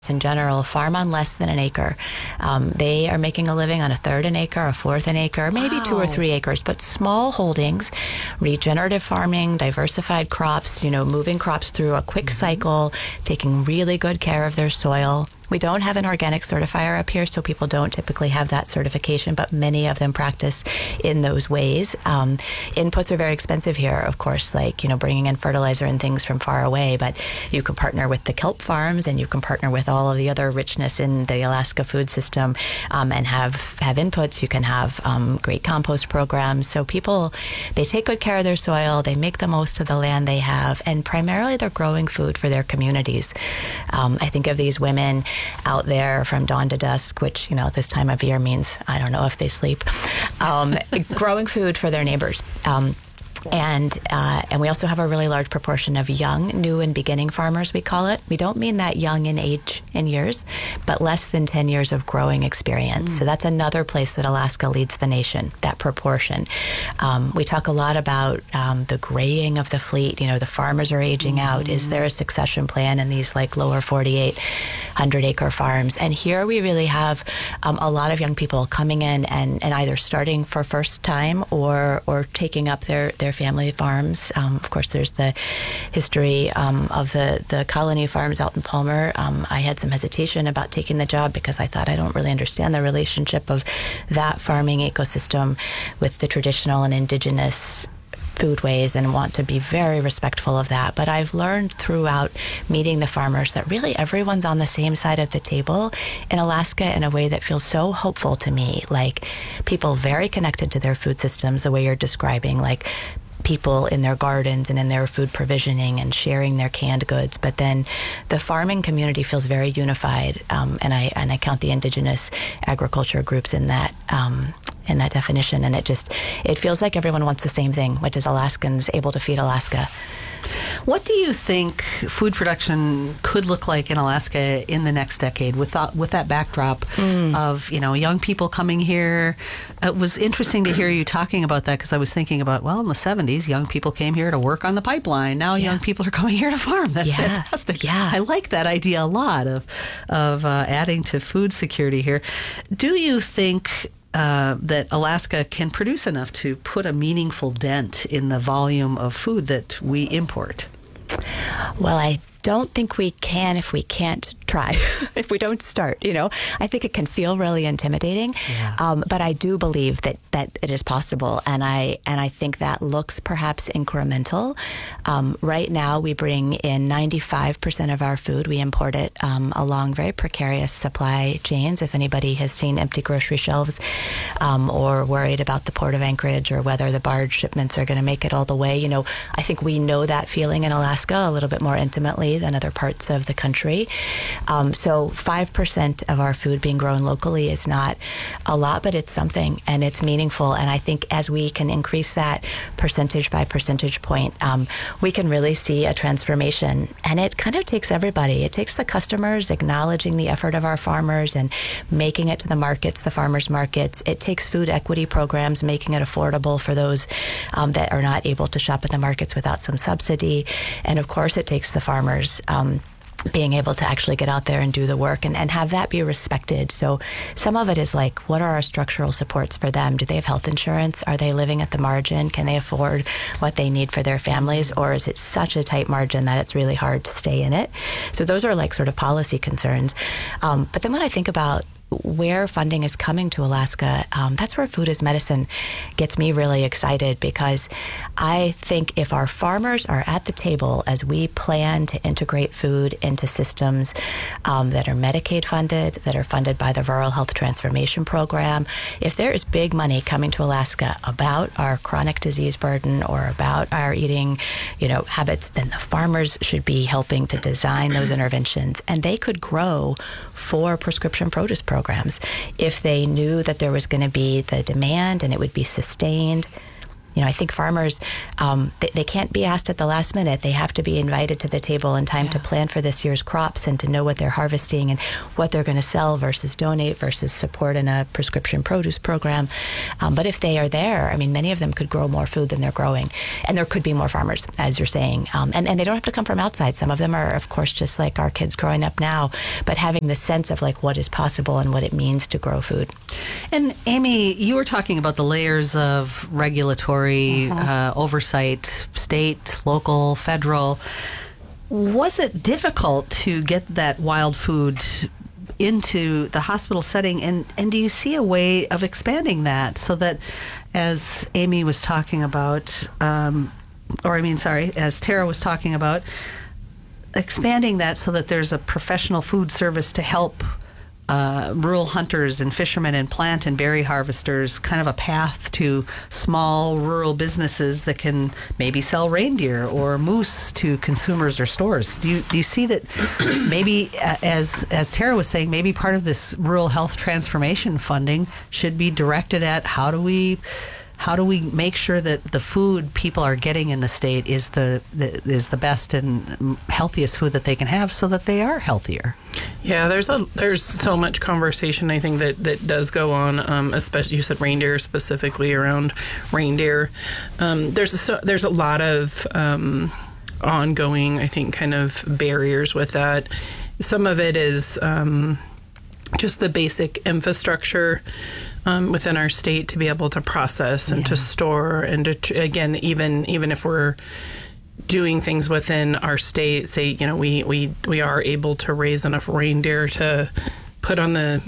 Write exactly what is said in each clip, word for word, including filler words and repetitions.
in general farm on less than an acre. Um, they are making a living on a third an acre, a fourth an acre, maybe wow. two or three acres, but small holdings, regenerative farming, diversified crops, you know, moving crops through a quick mm-hmm. cycle, taking really good care of their soil. We don't have an organic certifier up here, so people don't typically have that certification, but many of them practice in those ways. Um, inputs are very expensive here, of course, like, you know, bringing in fertilizer and things from far away, but you can partner with the kelp farms and you can partner with all of the other richness in the Alaska food system um, and have, have inputs. You can have um, great compost programs. So people, they take good care of their soil, they make the most of the land they have, and primarily they're growing food for their communities. Um, I think of these women out there from dawn to dusk, which, you know, this time of year means I don't know if they sleep, um, growing food for their neighbors. Um, And uh, and we also have a really large proportion of young, new and beginning farmers, we call it. We don't mean that young in age in years, but less than ten years of growing experience. Mm. So that's another place that Alaska leads the nation, that proportion. Um, we talk a lot about um, the graying of the fleet. You know, the farmers are aging mm. out. Is there a succession plan in these like lower forty-eight hundred acre farms? And here we really have um, a lot of young people coming in and, and either starting for first time or or taking up their, their family farms. Um, of course, there's the history um, of the, the colony farms out in Palmer. Um, I had some hesitation about taking the job because I thought I don't really understand the relationship of that farming ecosystem with the traditional and indigenous foodways and want to be very respectful of that. But I've learned throughout meeting the farmers that really everyone's on the same side of the table in Alaska in a way that feels so hopeful to me. Like people very connected to their food systems, the way you're describing, like people in their gardens and in their food provisioning and sharing their canned goods. But then the farming community feels very unified, um, and I and I count the indigenous agriculture groups in that um, in that definition. And it just it feels like everyone wants the same thing, which is Alaskans able to feed Alaska. What do you think food production could look like in Alaska in the next decade with that, with that backdrop mm. of, you know, young people coming here? It was interesting to hear you talking about that because I was thinking about, well, in the seventies, young people came here to work on the pipeline. Now yeah. young people are coming here to farm. That's yeah. fantastic. Yeah. I like that idea a lot of, of uh, adding to food security here. Do you think Uh, that Alaska can produce enough to put a meaningful dent in the volume of food that we import? Well, I don't think we can if we can't try, if we don't start, you know. I think it can feel really intimidating, yeah. um, but I do believe that, that it is possible, and I and I think that looks perhaps incremental. Um, right now, we bring in ninety-five percent of our food. We import it um, along very precarious supply chains. If anybody has seen empty grocery shelves um, or worried about the Port of Anchorage or whether the barge shipments are going to make it all the way, you know, I think we know that feeling in Alaska a little bit more intimately than other parts of the country. Um, so five percent of our food being grown locally is not a lot, but it's something, and it's meaningful. And I think as we can increase that percentage by percentage point, um, we can really see a transformation. And it kind of takes everybody. It takes the customers acknowledging the effort of our farmers and making it to the markets, the farmers markets. It takes food equity programs, making it affordable for those um, that are not able to shop at the markets without some subsidy. And of course, it takes the farmers Um, being able to actually get out there and do the work and, and have that be respected. So some of it is like, what are our structural supports for them? Do they have health insurance? Are they living at the margin? Can they afford what they need for their families? Or is it such a tight margin that it's really hard to stay in it? So those are like sort of policy concerns. Um, but then when I think about where funding is coming to Alaska, um, that's where food is medicine gets me really excited, because I think if our farmers are at the table as we plan to integrate food into systems um, that are Medicaid funded, that are funded by the Rural Health Transformation Program, if there is big money coming to Alaska about our chronic disease burden or about our eating, you know, habits, then the farmers should be helping to design those interventions, and they could grow for prescription produce programs if they knew that there was going to be the demand and it would be sustained. you know, I think farmers, um, they, they can't be asked at the last minute. They have to be invited to the table in time yeah. to plan for this year's crops and to know what they're harvesting and what they're going to sell versus donate versus support in a prescription produce program. Um, but if they are there, I mean, many of them could grow more food than they're growing. And there could be more farmers, as you're saying. Um, and, and they don't have to come from outside. Some of them are, of course, just like our kids growing up now, but having the sense of like what is possible and what it means to grow food. And Amy, you were talking about the layers of regulatory mm-hmm. uh, oversight, state, local, federal. Was it difficult to get that wild food into the hospital setting? And, and do you see a way of expanding that so that, as Amy was talking about, um, or I mean, sorry, as Tara was talking about, expanding that so that there's a professional food service to help Uh, rural hunters and fishermen and plant and berry harvesters, kind of a path to small rural businesses that can maybe sell reindeer or moose to consumers or stores. Do you do you see that maybe, uh, as as Tara was saying, maybe part of this rural health transformation funding should be directed at how do we how do we make sure that the food people are getting in the state is the, the is the best and healthiest food that they can have so that they are healthier? Yeah, there's a there's so much conversation I think that, that does go on, um, especially you said reindeer, specifically around reindeer. Um, there's a, so, there's a lot of um, ongoing, I think, kind of barriers with that. Some of it is um, just the basic infrastructure um, within our state to be able to process and yeah. to store and to, again, even even if we're doing things within our state, say, you know, we, we, we are able to raise enough reindeer to put on the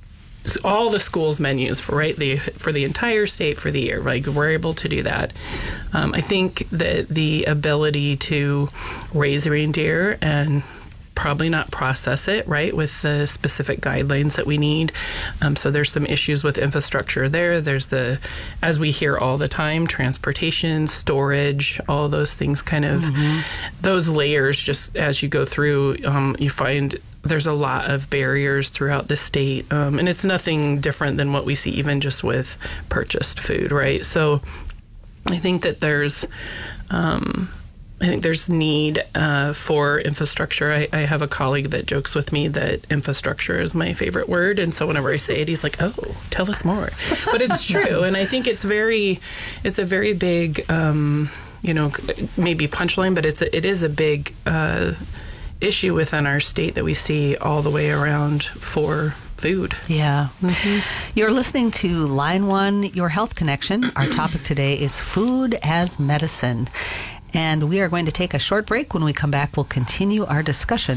all the schools' menus for right the for the entire state for the year. Like we're able to do that. Um, I think that the ability to raise reindeer and probably not process it right with the specific guidelines that we need. Um, so there's some issues with infrastructure there. There's the, as we hear all the time, transportation, storage, all those things kind of, mm-hmm. those layers just as you go through, um, you find there's a lot of barriers throughout the state. Um, and it's nothing different than what we see even just with purchased food, right? So I think that there's, um, I think there's need uh, for infrastructure. I, I have a colleague that jokes with me that infrastructure is my favorite word. And so whenever I say it, he's like, oh, tell us more. But it's true. And I think it's very, it's a very big, um, you know, maybe punchline, but it's a, it is a big uh, issue within our state that we see all the way around for food. Yeah. Mm-hmm. You're listening to Line One, Your Health Connection. Our topic today is food as medicine. And we are going to take a short break. When we come back, we'll continue our discussion.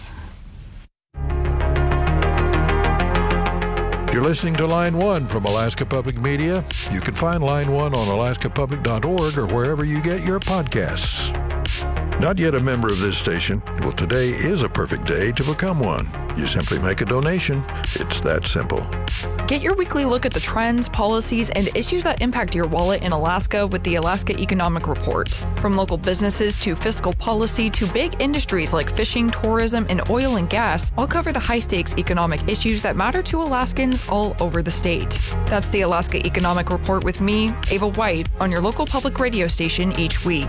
You're listening to Line One from Alaska Public Media. You can find Line One on alaska public dot org or wherever you get your podcasts. Not yet a member of this station? Well, today is a perfect day to become one. You simply make a donation. It's that simple. Get your weekly look at the trends, policies, and issues that impact your wallet in Alaska with the Alaska Economic Report. From local businesses to fiscal policy to big industries like fishing, tourism, and oil and gas, I'll cover the high-stakes economic issues that matter to Alaskans all over the state. That's the Alaska Economic Report with me, Ava White, on your local public radio station each week.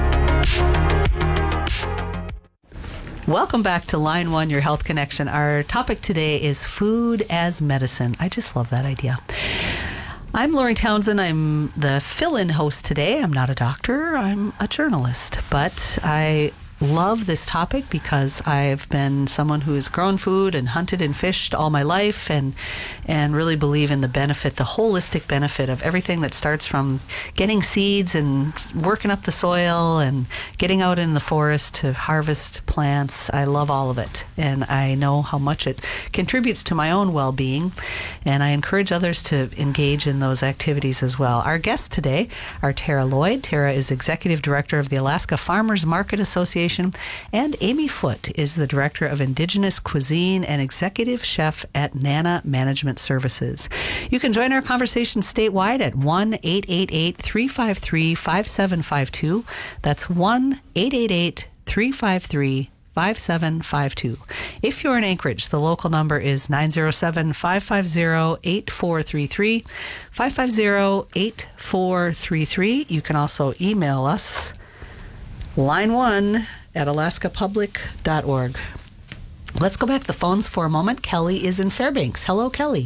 Welcome back to Line One, Your Health Connection. Our topic today is food as medicine. I just love that idea. I'm Lori Townsend. I'm the fill-in host today. I'm not a doctor. I'm a journalist, but I love this topic because I've been someone who's grown food and hunted and fished all my life and and really believe in the benefit, the holistic benefit of everything that starts from getting seeds and working up the soil and getting out in the forest to harvest plants. I love all of it, and I know how much it contributes to my own well-being, and I encourage others to engage in those activities as well. Our guests today are Tara Lloyd. Tara is Executive Director of the Alaska Farmers Market Association, and Amy Foote is the Director of Indigenous Cuisine and Executive Chef at Nana Management Services. You can join our conversation statewide at one eight eight eight, three five three, five seven five two. That's one eight eight eight, three five three, five seven five two. If you're in Anchorage, the local number is nine zero seven, five five zero, eight four three three, five five zero, eight four three three. You can also email us, line one at alaska public dot org. Let's go back to the phones for a moment. Kelly is in Fairbanks. Hello, Kelly.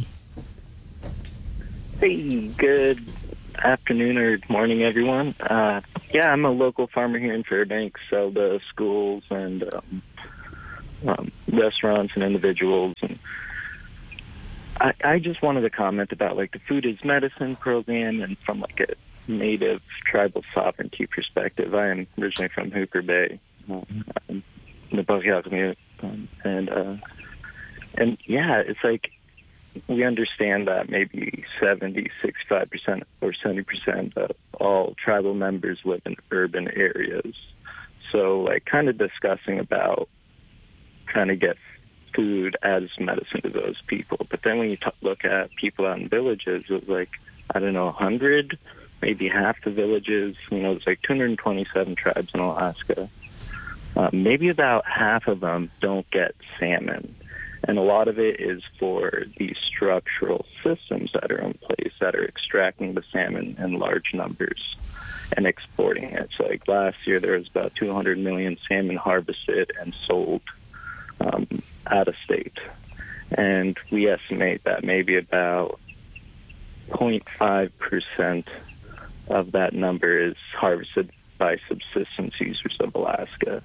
Hey, good afternoon or morning, everyone. Uh, yeah, I'm a local farmer here in Fairbanks, sell to schools and um, um, restaurants and individuals. And I, I just wanted to comment about like the Food is Medicine program, and from like a native tribal sovereignty perspective. I am originally from Hooper Bay, um, in the Bosque um, and uh, and yeah, it's like we understand that maybe seventy, sixty-five percent or seventy percent of all tribal members live in urban areas. So like kind of discussing about trying to get food as medicine to those people. But then when you t- look at people out in villages, it's like, I don't know, one hundred, maybe half the villages, you know, there's like two hundred twenty-seven tribes in Alaska. Uh, maybe about half of them don't get salmon. And a lot of it is for these structural systems that are in place that are extracting the salmon in large numbers and exporting it. So like last year, there was about two hundred million salmon harvested and sold um, out of state. And we estimate that maybe about zero point five percent of that number is harvested by subsistence users of Alaska.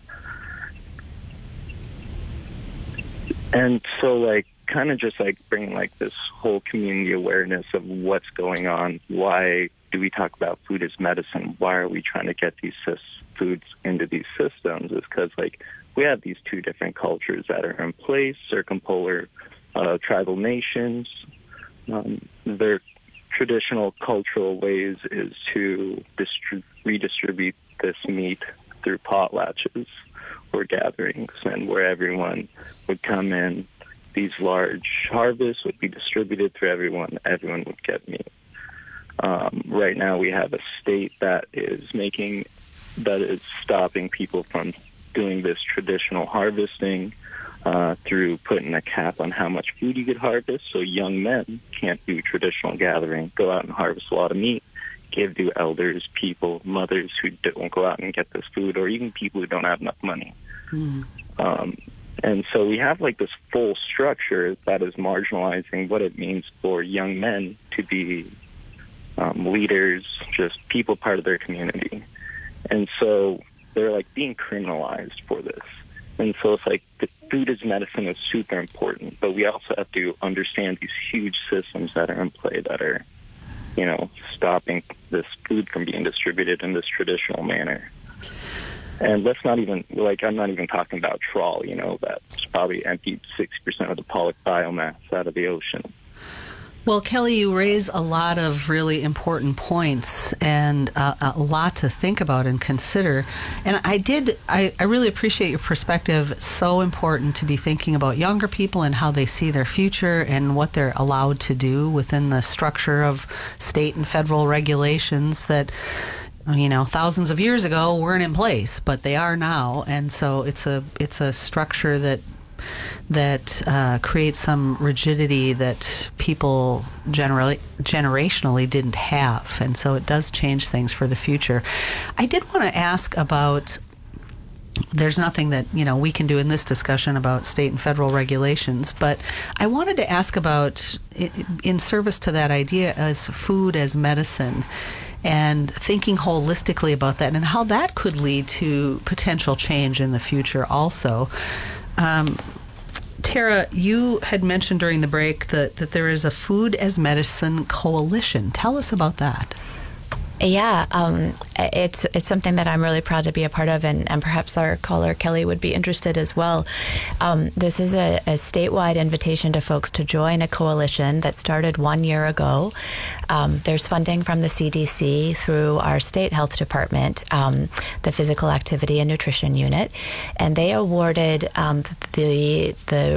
And so, like, kind of just, like, bringing, like, this whole community awareness of what's going on. Why do we talk about food as medicine? Why are we trying to get these foods into these systems? Is because, like, we have these two different cultures that are in place, circumpolar uh, tribal nations. Um, their traditional cultural ways is to distri- redistribute this meat through potlatches or gatherings, and where everyone would come in, these large harvests would be distributed through everyone, everyone would get meat. Um, right now we have a state that is making, that is stopping people from doing this traditional harvesting uh, through putting a cap on how much food you could harvest, so young men can't do traditional gathering, go out and harvest a lot of meat, give to elders, people, mothers who don't go out and get this food, or even people who don't have enough money. Mm. Um, and so we have like this full structure that is marginalizing what it means for young men to be um, leaders, just people part of their community. And so they're like being criminalized for this. And so it's like the food as medicine is super important, but we also have to understand these huge systems that are in play that are, you know, stopping this food from being distributed in this traditional manner. And let's not even, like, I'm not even talking about trawl, you know, that's probably emptied sixty percent of the pollock biomass out of the ocean. Well, Kelly, you raise a lot of really important points and uh, a lot to think about and consider. And I did, I, I really appreciate your perspective. It's so important to be thinking about younger people and how they see their future and what they're allowed to do within the structure of state and federal regulations that, you know, thousands of years ago weren't in place, but they are now. And so it's a it's a structure that that uh, creates some rigidity that people generally generationally didn't have, and so it does change things for the future. I did want to ask about, there's nothing that, you know, we can do in this discussion about state and federal regulations, but I wanted to ask about, in service to that idea as food as medicine, and thinking holistically about that and how that could lead to potential change in the future also. Um, Tara, you had mentioned during the break that, that there is a Food as Medicine Coalition. Tell us about that. Yeah, um, it's it's something that I'm really proud to be a part of, and, and perhaps our caller, Kelly, would be interested as well. Um, this is a, a statewide invitation to folks to join a coalition that started one year ago. Um, there's funding from the C D C through our state health department, um, the Physical Activity and Nutrition Unit, and they awarded um, the the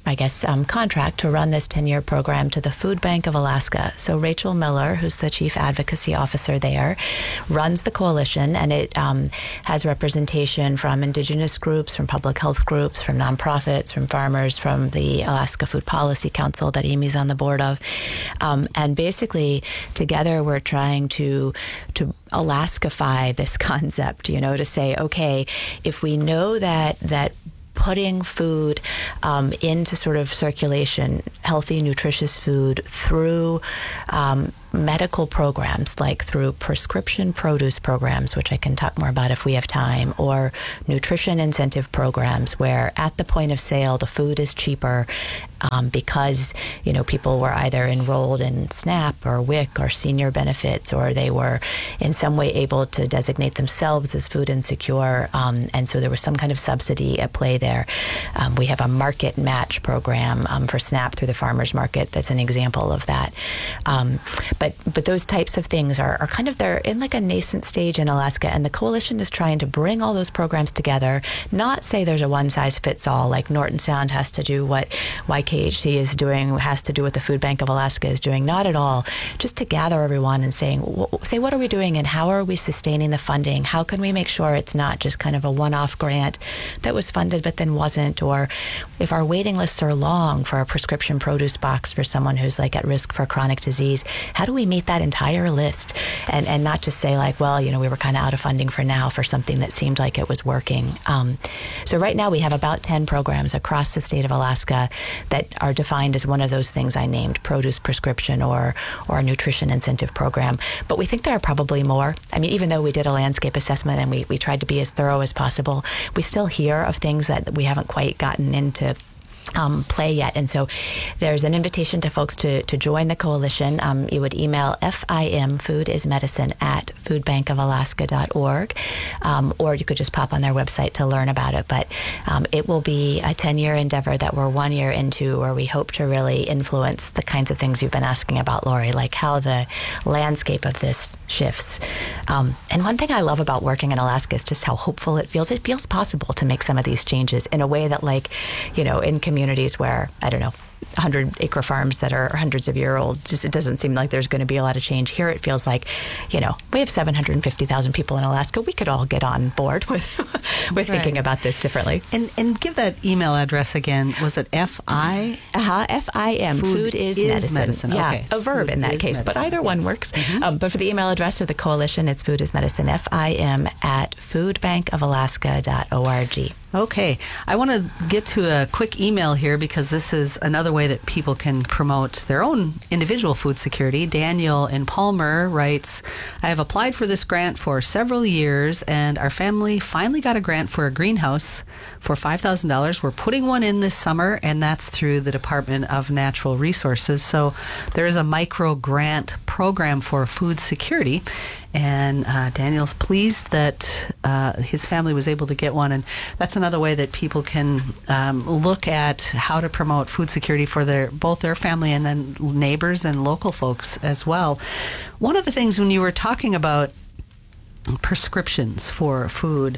I guess, um, contract to run this ten-year program to the Food Bank of Alaska. So Rachel Miller, who's the chief advocacy officer there, runs the coalition, and it um, has representation from indigenous groups, from public health groups, from nonprofits, from farmers, from the Alaska Food Policy Council that Amy's on the board of. Um, and basically, together we're trying to to Alaskify this concept, you know, to say, okay, if we know that that putting food um, into sort of circulation, healthy, nutritious food through um, medical programs, like through prescription produce programs, which I can talk more about if we have time, or nutrition incentive programs where at the point of sale the food is cheaper um, because, you know, people were either enrolled in SNAP or W I C or senior benefits, or they were in some way able to designate themselves as food insecure, um, and so there was some kind of subsidy at play there. Um, we have a market match program um, for SNAP through the farmers market that's an example of that. Um, but but those types of things are, are kind of, they're in like a nascent stage in Alaska, and the coalition is trying to bring all those programs together, not say there's a one-size-fits-all, like Norton Sound has to do what Y K H C is doing, has to do what the Food Bank of Alaska is doing, not at all. Just to gather everyone and saying, say, what are we doing and how are we sustaining the funding? How can we make sure it's not just kind of a one-off grant that was funded but then wasn't, or if our waiting lists are long for a prescription produce box for someone who's like at risk for chronic disease, how do we meet that entire list and, and not just say like, well, you know, we were kind of out of funding for now for something that seemed like it was working. Um, so right now we have about ten programs across the state of Alaska that are defined as one of those things I named, produce prescription or, or a nutrition incentive program. But we think there are probably more. I mean, even though we did a landscape assessment and we, we tried to be as thorough as possible, we still hear of things that we haven't quite gotten into Um, play yet. And so there's an invitation to folks to, to join the coalition. Um, you would email F I M, food is medicine, at food bank of alaska dot org, um, or you could just pop on their website to learn about it. But um, it will be a ten-year endeavor that we're one year into, where we hope to really influence the kinds of things you've been asking about, Lori, like how the landscape of this shifts. Um, and one thing I love about working in Alaska is just how hopeful it feels. It feels possible to make some of these changes in a way that, like, you know, in communities where, I don't know, one hundred acre farms that are hundreds of year old, just it doesn't seem like there's going to be a lot of change. Here it feels like, you know, we have seven hundred fifty thousand people in Alaska. We could all get on board with with right. thinking about this differently. And and give that email address again. Was it F I? Uh-huh, F I M. Food, Food is, is medicine. medicine. Yeah, okay. a verb Food in that case, medicine. but either yes. one works. Mm-hmm. Um, but for the email address of the coalition, it's Food is Medicine, F I M, at food bank of alaska dot org. Okay. I want to get to a quick email here because this is another way that people can promote their own individual food security. Daniel in Palmer writes, I have applied for this grant for several years, and our family finally got a grant for a greenhouse for five thousand dollars. We're putting one in this summer, and that's through the Department of Natural Resources. So there is a micro grant program for food security. And uh, Daniel's pleased that uh, his family was able to get one. And that's another way that people can um, look at how to promote food security for their both their family and then neighbors and local folks as well. One of the things when you were talking about prescriptions for food,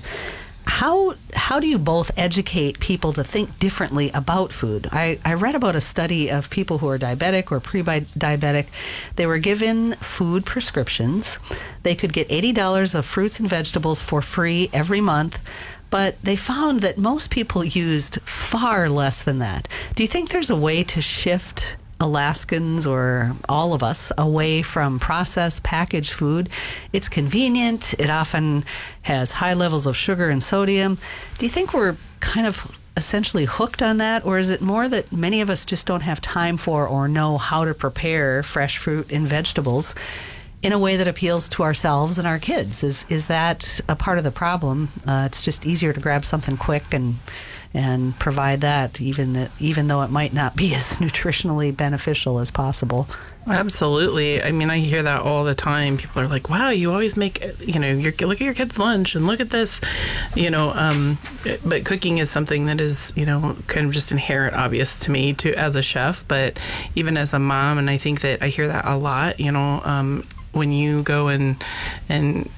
How how do you both educate people to think differently about food? I, I read about a study of people who are diabetic or pre-diabetic. They were given food prescriptions. They could get eighty dollars of fruits and vegetables for free every month, but they found that most people used far less than that. Do you think there's a way to shift Alaskans or all of us away from processed packaged food? It's convenient. It often has high levels of sugar and sodium. Do you think we're kind of essentially hooked on that, or is it more that many of us just don't have time for or know how to prepare fresh fruit and vegetables in a way that appeals to ourselves and our kids? Is is that a part of the problem? Uh, it's just easier to grab something quick and and provide that, even even though it might not be as nutritionally beneficial as possible. Absolutely. I mean, I hear that all the time. People are like, wow, you always make, you know, your, look at your kid's lunch and look at this, you know, um, but cooking is something that is, you know, kind of just inherent, obvious to me too, as a chef, but even as a mom. And I think that I hear that a lot, you know, um, when you go and, and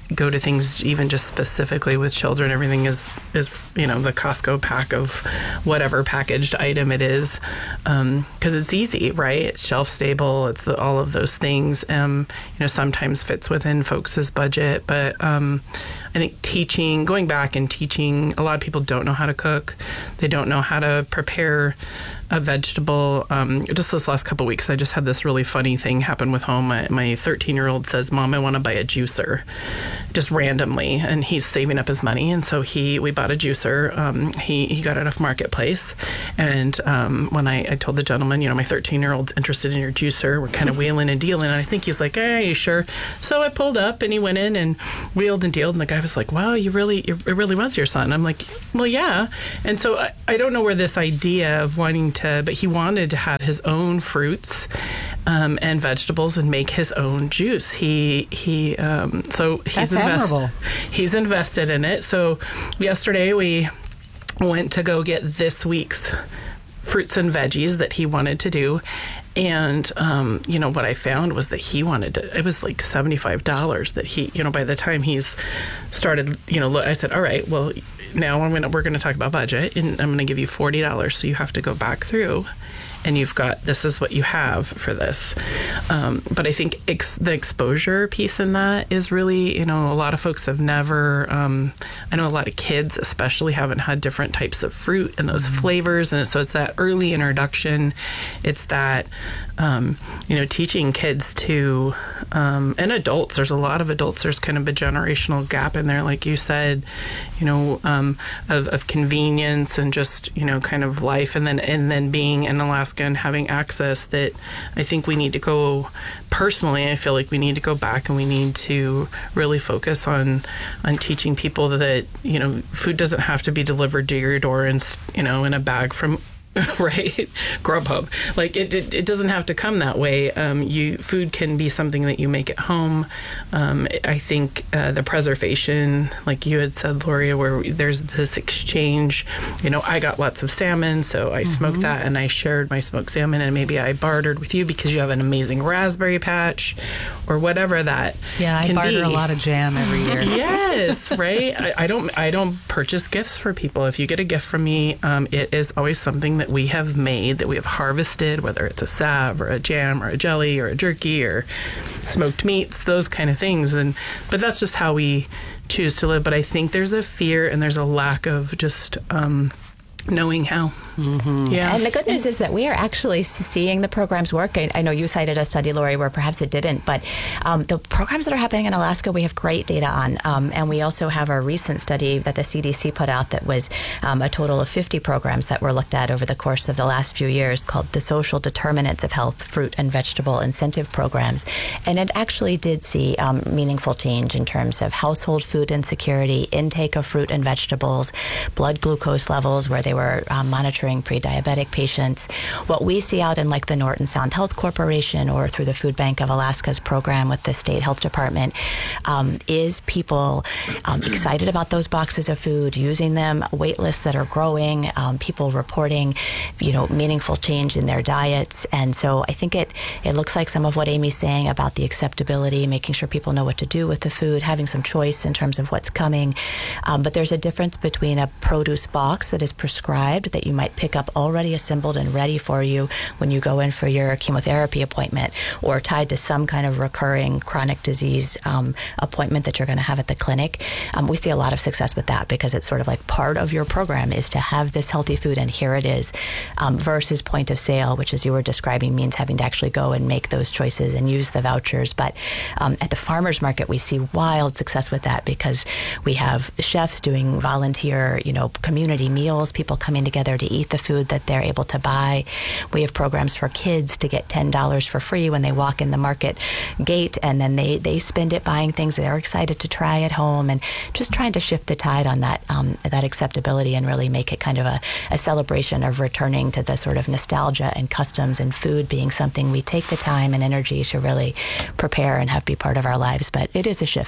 go to things even just specifically with children. Everything is, is you know, the Costco pack of whatever packaged item it is, because um, it's easy, right? It's shelf stable. It's the, all of those things. Um, you know, sometimes fits within folks' budget, but um, I think teaching, going back and teaching, a lot of people don't know how to cook. They don't know how to prepare a vegetable. Um, just this last couple of weeks, I just had this really funny thing happen with home. My, my thirteen-year-old says, "Mom, I want to buy a juicer," just randomly, and he's saving up his money, and so he we bought a juicer. Um, he he got it off Marketplace, and um, when I, I told the gentleman, you know, my thirteen-year-old's interested in your juicer, we're kind of wheeling and dealing, and I think he's like, "Hey, are you sure?" So I pulled up, and he went in and wheeled and dealed, and the guy was like, "Wow, you really, it really was your son." I'm like, "Well, yeah," and so I, I don't know where this idea of wanting to To, but he wanted to have his own fruits um, and vegetables and make his own juice. He he um, so he's That's admirable. He's invested in it. So yesterday we went to go get this week's fruits and veggies that he wanted to do. And, um, you know, what I found was that he wanted to, it was like seventy-five dollars that he, you know, by the time he's started, you know, look, I said, all right, well, now I'm gonna, we're going to talk about budget, and I'm going to give you forty dollars. So you have to go back through, and you've got, this is what you have for this. Um, but I think ex- the exposure piece in that is really, you know, a lot of folks have never, um, I know a lot of kids especially haven't had different types of fruit and those mm-hmm. flavors. And so it's that early introduction. It's that, um, you know, teaching kids to, um, and adults, there's a lot of adults, there's kind of a generational gap in there, like you said, you know, um, of, of convenience and just, you know, kind of life. And then, and then being in Alaska and having access, that I think we need to go, personally, I feel like we need to go back and we need to really focus on on teaching people that, you know, food doesn't have to be delivered to your door and, you know, in a bag from right, Grubhub. Like it, it, it doesn't have to come that way. Um, you food can be something that you make at home. Um, I think uh, the preservation, like you had said, Gloria, where there's this exchange. You know, I got lots of salmon, so I mm-hmm. smoked that, and I shared my smoked salmon, and maybe I bartered with you because you have an amazing raspberry patch, or whatever that. Yeah, I barter be. a lot of jam every year. Yes, right. I, I don't. I don't purchase gifts for people. If you get a gift from me, um, it is always something that we have made, that we have harvested, whether it's a salve or a jam or a jelly or a jerky or smoked meats, those kind of things. And but that's just how we choose to live. But I think there's a fear and there's a lack of just um, knowing how. Mm-hmm. Yeah. And the good news is that we are actually seeing the programs work. I, I know you cited a study, Lori, where perhaps it didn't, but um, the programs that are happening in Alaska, we have great data on. Um, and we also have a recent study that the C D C put out that was um, a total of fifty programs that were looked at over the course of the last few years, called the Social Determinants of Health Fruit and Vegetable Incentive Programs. And it actually did see um, meaningful change in terms of household food insecurity, intake of fruit and vegetables, blood glucose levels, where they were um, monitoring pre-diabetic patients. What we see out in like the Norton Sound Health Corporation or through the Food Bank of Alaska's program with the state health department um, is people um, excited about those boxes of food, using them, wait lists that are growing, um, people reporting, you know, meaningful change in their diets. And so I think it, it looks like some of what Amy's saying about the acceptability, making sure people know what to do with the food, having some choice in terms of what's coming. Um, but there's a difference between a produce box that is prescribed, that you might pick up already assembled and ready for you when you go in for your chemotherapy appointment, or tied to some kind of recurring chronic disease um, appointment that you're going to have at the clinic. Um, we see a lot of success with that because it's sort of like part of your program is to have this healthy food, and here it is, um, versus point of sale, which, as you were describing, means having to actually go and make those choices and use the vouchers. But um, at the farmers market, we see wild success with that because we have chefs doing volunteer, you know, community meals, people coming together to eat the food that they're able to buy. We have programs for kids to get ten dollars for free when they walk in the market gate, and then they, they spend it buying things they're excited to try at home, and just trying to shift the tide on that um, that acceptability and really make it kind of a, a celebration of returning to the sort of nostalgia and customs, and food being something we take the time and energy to really prepare and have be part of our lives. But it is a shift.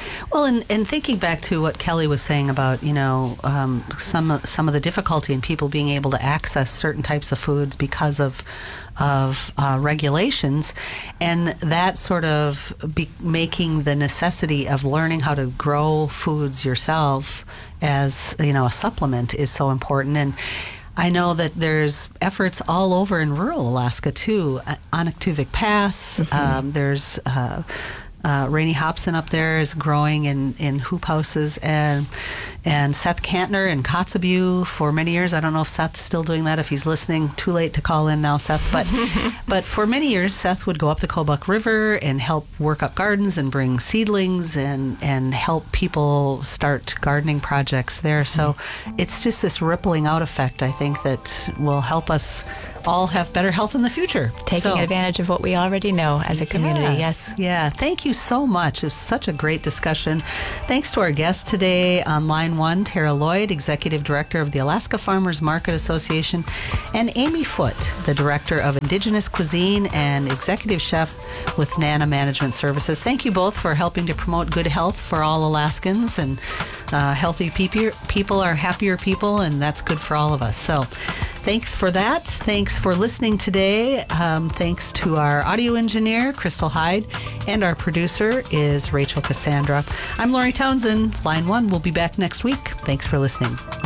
Well, and, and thinking back to what Kelly was saying about, you know, um, some some of the difficulty in people being able to access certain types of foods because of of uh, regulations, and that sort of be making the necessity of learning how to grow foods yourself as, you know, a supplement is so important. And I know that there's efforts all over in rural Alaska too. Onoktuvik Pass, mm-hmm. um, there's uh, uh, Rainey Hobson up there is growing in, in hoop houses, and and Seth Kantner in Kotzebue for many years. I don't know if Seth's still doing that. If he's listening, too late to call in now, Seth. But but for many years, Seth would go up the Kobuk River and help work up gardens and bring seedlings and and help people start gardening projects there. So it's just this rippling out effect, I think, that will help us all have better health in the future. Taking so, advantage of what we already know as a community, yes. yes. Yeah, thank you so much. It was such a great discussion. Thanks to our guest today on line one, Tara Lloyd, Executive Director of the Alaska Farmers Market Association, and Amy Foote, the Director of Indigenous Cuisine and Executive Chef with Nana Management Services. Thank you both for helping to promote good health for all Alaskans, and uh, healthy people, people are happier people, and that's good for all of us. So thanks for that. Thanks for listening today. Um, thanks to our audio engineer, Crystal Hyde, and our producer is Rachel Cassandra. I'm Lori Townsend. Line one will be back next week. Thanks for listening.